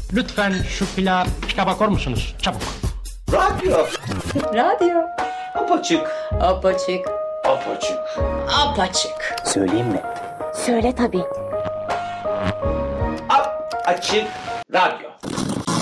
Lütfen şu pilav kitaba koyar musunuz? Çabuk. Radyo. Radyo. Apaçık. Apaçık. Apaçık. Apaçık. Söyleyeyim mi? Söyle tabii. Açık radyo.